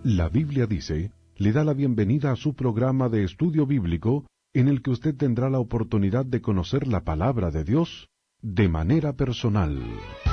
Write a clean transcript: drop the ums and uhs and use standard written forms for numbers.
La Biblia dice le da la bienvenida a su programa de estudio bíblico en el que usted tendrá la oportunidad de conocer la palabra de Dios de manera personal.